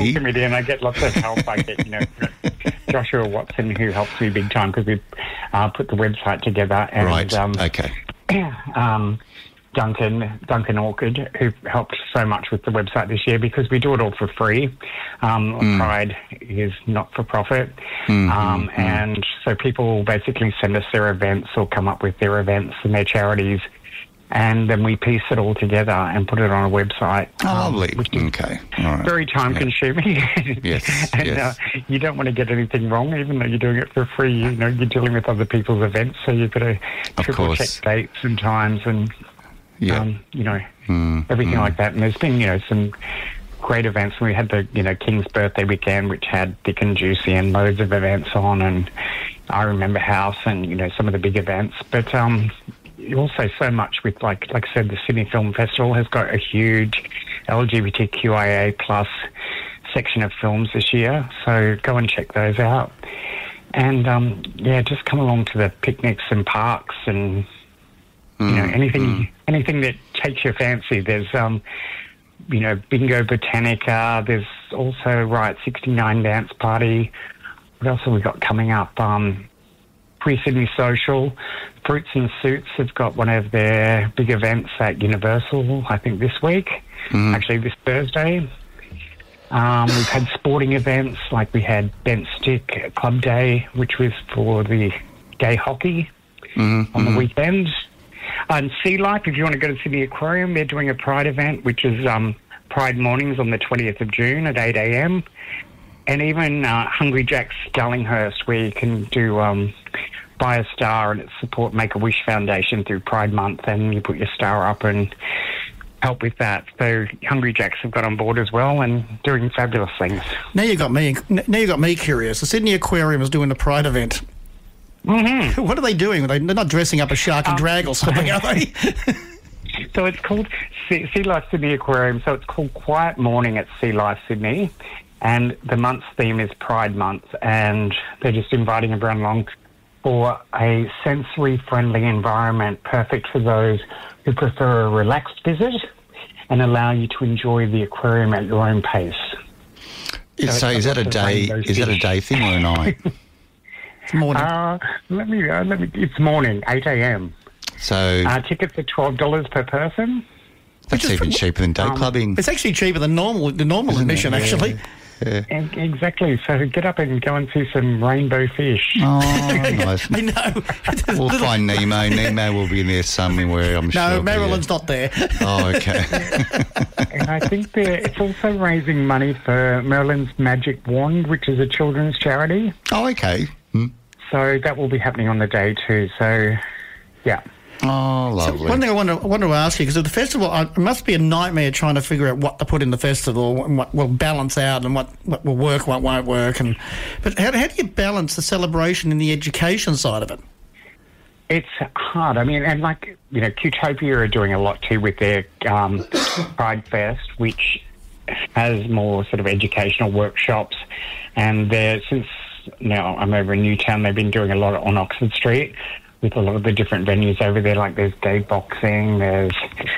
comedian. I get lots of help. I get, Joshua Watson, who helps me big time because we put the website together. And, right, okay. Duncan Orchard, who helped so much with the website this year because we do it all for free. Pride is not for profit. And so people basically send us their events or come up with their events and their charities. And then we piece it all together and put it on a website. Lovely. Which is okay. All right. very time-consuming. Yes. And you don't want to get anything wrong, even though you're doing it for free. You're dealing with other people's events, so you've got to triple-check dates and times and, everything like that. And there's been, some great events. We had the, King's Birthday Weekend, which had Dick and Juicy and loads of events on, and I Remember House and, some of the big events. But, also so much with, like I said, the Sydney Film Festival has got a huge LGBTQIA plus section of films this year, so go and check those out. And, just come along to the picnics and parks and, anything that takes your fancy. There's, Bingo Botanica. There's also Riot 69 Dance Party. What else have we got coming up? Pre-Sydney Social. Fruits and Suits have got one of their big events at Universal, I think this week, actually this Thursday. We've had sporting events, like we had Bent Stick Club Day, which was for the gay hockey on the weekend. And Sea Life, if you want to go to Sydney Aquarium, they're doing a Pride event, which is Pride Mornings on the 20th of June at 8 a.m. And even Hungry Jack's Darlinghurst, where you can do... buy a star and it's support Make-A-Wish Foundation through Pride Month, and you put your star up and help with that. So Hungry Jacks have got on board as well and doing fabulous things. Now you got me curious. The Sydney Aquarium is doing the Pride event. Mm-hmm. What are they doing? They're not dressing up a shark and drag or something, are they? So it's called Sea Life Sydney Aquarium. So it's called Quiet Morning at Sea Life Sydney, and the month's theme is Pride Month, and they're just inviting everyone along for a sensory-friendly environment, perfect for those who prefer a relaxed visit and allow you to enjoy the aquarium at your own pace. So is that a day? Is that a day thing or a night? It's morning. It's morning, 8 a.m. So tickets are $12 per person. That's even cheaper than day clubbing. It's actually cheaper than the normal admission, actually. Yeah. Exactly. So get up and go and see some rainbow fish. Oh, nice. I know. We'll find Nemo. Nemo will be in there somewhere, I'm sure. No, Marilyn's not there. Oh, okay. And I think it's also raising money for Merlin's Magic Wand, which is a children's charity. Oh, okay. So that will be happening on the day too. So, yeah. Oh, lovely. So one thing I want to ask you, because at the festival, it must be a nightmare trying to figure out what to put in the festival and what will balance out and what will work, what won't work. But how do you balance the celebration and the education side of it? It's hard. I mean, and Qtopia are doing a lot too with their Pride Fest, which has more sort of educational workshops. And since now I'm over in Newtown, they've been doing a lot on Oxford Street with a lot of the different venues over there, like there's gay boxing, there's,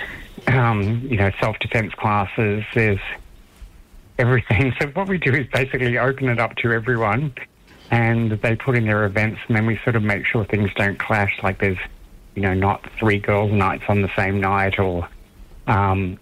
self-defense classes, there's everything. So what we do is basically open it up to everyone, and they put in their events, and then we sort of make sure things don't clash, like there's, not 3 girls' nights on the same night, or, 14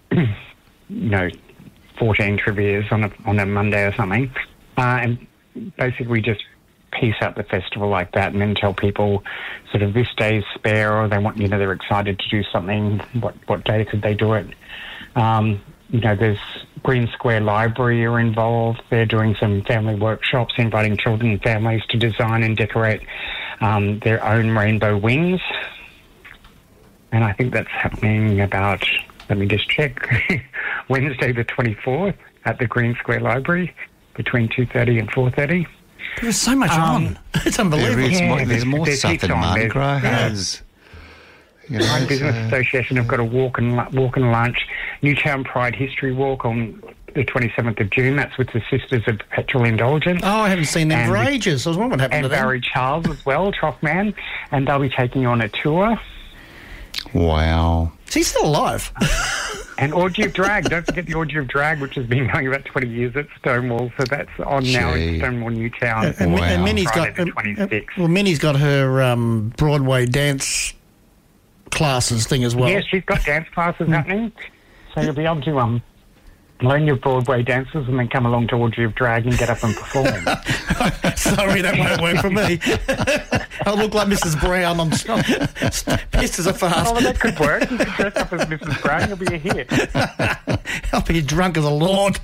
trivias on a Monday or something. And basically we just piece out the festival like that, and then tell people sort of this day's spare, or they want, they're excited to do something. What day could they do it? There's Green Square Library are involved. They're doing some family workshops, inviting children and families to design and decorate their own rainbow wings. And I think that's happening about, let me just check, Wednesday the 24th at the Green Square Library between 2:30 and 4:30. There's so much on. It's unbelievable. There's more stuff than Mardi Gras has. Pride Business Association have got a walk and lunch. Newtown Pride History Walk on the 27th of June. That's with the Sisters of Perpetual Indulgence. Oh, I haven't seen them for ages. I was wondering what happened to them. And Barry Charles as well, Trough-Man. And they'll be taking on a tour. Wow. Is he still alive? And Orgy of Drag. Don't forget the Orgy of Drag, which has been going about 20 years at Stonewall. So that's on now in Stonewall Newtown. And Minnie's got her Broadway dance classes thing as well. Yes, she's got dance classes happening. So you'll be able to learn your Broadway dances and then come along to Orgy of Drag and get up and perform. Sorry, that won't work for me. I look like Mrs. Brown. I'm pissed as a fast. Oh, well, that could work. You could dress up as Mrs. Brown. You'll be a hit. I'll be drunk as a lord.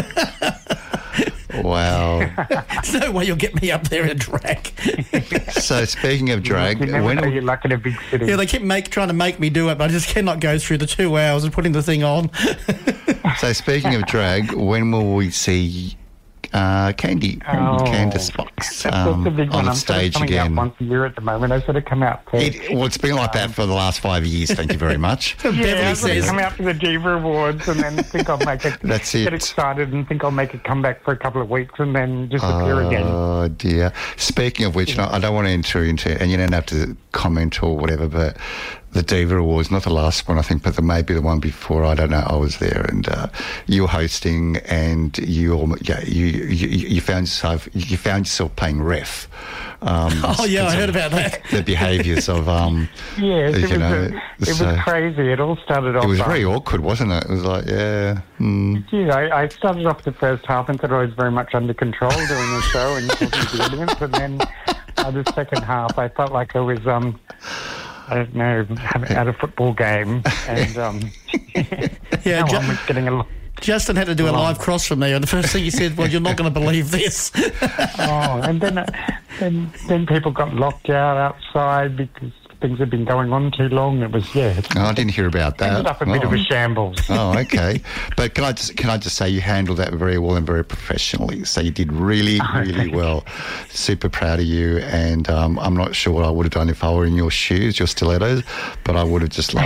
Wow. There's no way you'll get me up there in drag. So speaking of drag, you never know you're lucky in a big city. Yeah, they keep trying to make me do it, but I just cannot go through the 2 hours of putting the thing on. So speaking of drag, when will we see Candice Box on the stage again? Out once a year at the moment. I sort of come out. It's been like that for the last 5 years. Thank you very much. I sort of come out for the Diva Awards and then think I'll make it. That's it. Get excited and think I'll make a comeback for a couple of weeks and then disappear again. Oh dear. Speaking of which, I don't want to enter into, and you don't have to comment or whatever, but the Diva Awards, not the last one, I think, but maybe the one before. I don't know. I was there, and you were hosting, and you found yourself playing ref. I heard about that. The behaviours of yes, it was crazy. It all started off. It was very awkward, wasn't it? It was like, yeah. I started off the first half and thought I was very much under control doing the show and talking to the audience, and then the second half, I felt like I was I don't know, at a football game, and yeah, no one was getting a. Justin had to do a live cross from there, and the first thing he said, "Well, you're not going to believe this." And then people got locked out outside because things had been going on too long. It was I didn't hear about that. Ended up a bit of a shambles. Oh, okay. But can I just say you handled that very well and very professionally. So you did really, really well. Super proud of you. And I'm not sure what I would have done if I were in your shoes, your stilettos. But I would have just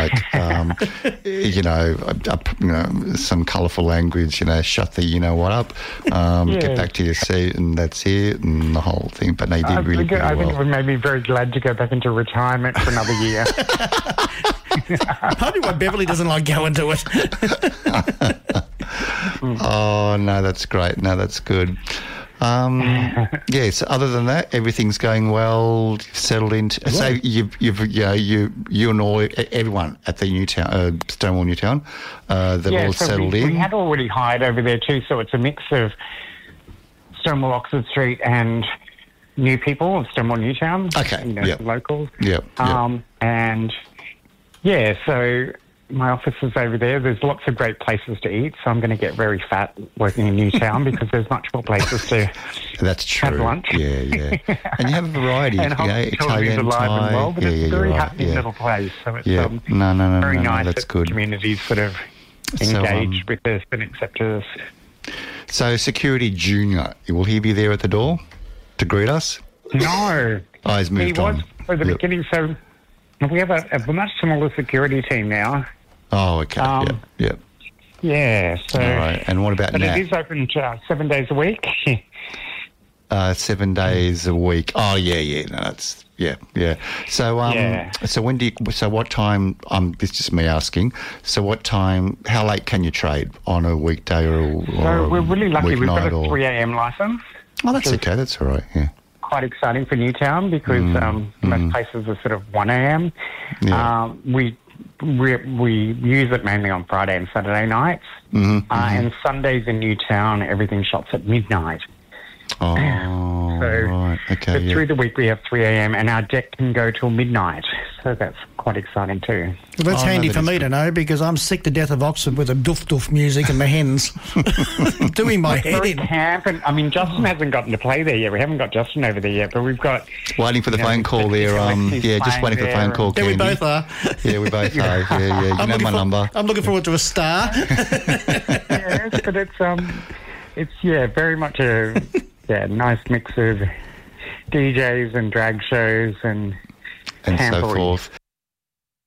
some colourful language. Shut the what up. Get back to your seat, and that's it, and the whole thing. But no, you did really well. I think it would make me very glad to go back into retirement for another year. Probably why Beverly doesn't like going to it. Oh no, that's great. No, that's good. Yes. Other than that, everything's going well. You've settled into. So you and all everyone at the Newtown, Stonewall Newtown, they've all settled in. We had already hired over there too, so it's a mix of Stonewall Oxford Street and new people of Stonewall Newtown. Okay. Locals. Yep. And so my office is over there. There's lots of great places to eat, so I'm going to get very fat working in Newtown because there's much more places to That's true. have lunch. Yeah. And you have a variety. And Italian, alive Thai. and well, but it's a very happening little place. So it's very nice that's that good. communities sort of engage with us and accept us. So Security Junior, will he be there at the door to greet us? No. He's moved on. He was at the beginning, so we have a much smaller security team now. Oh, okay. Yep. Yeah. So, all right. And what about now? It is open 7 days a week. 7 days a week. Oh, yeah. No, that's yeah. So, so when do you? So, what time? This is just me asking. So, what time? How late can you trade on a weekday or we're really lucky. We've got a or 3 a.m. license. Oh, that's okay. That's all right. Yeah. Quite exciting for Newtown because most places are sort of 1 a.m. Yeah. We use it mainly on Friday and Saturday nights, and Sundays in Newtown everything shops at midnight. Oh, so, right. Okay. But through the week we have 3 a.m. and our deck can go till midnight, so that's quite exciting too. Well, that's handy for me to know because I'm sick to death of Oxford with the doof music and the hens doing my head in. Camp, and I mean Justin hasn't gotten to play there yet. We haven't got Justin over there yet, but we've got waiting for the phone call there. Just waiting for the phone call. Yeah, we both are. Yeah, we both are. Yeah. You know my number. I'm looking forward to a star. Yes, but it's very much a nice mix of DJs and drag shows and so forth.